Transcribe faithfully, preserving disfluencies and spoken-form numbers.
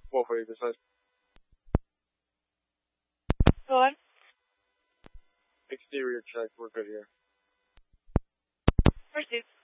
What for you this side? Go on. Exterior check, we're good here. Pursuit.